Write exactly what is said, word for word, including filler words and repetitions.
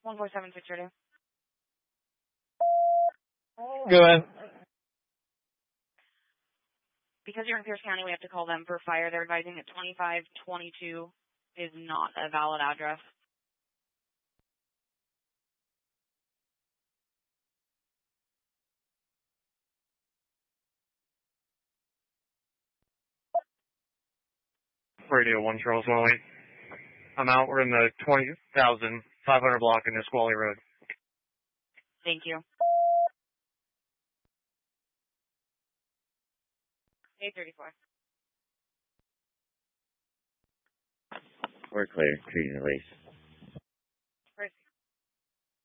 one four seven six radio. Go ahead. Because you're in Pierce County, we have to call them for fire. They're advising that twenty-five twenty-two is not a valid address. Radio one Charles Wally. I'm out. We're in the twenty thousand five hundred block in Nisqually Road. Thank you. eight thirty-four. We're clear. Treating release.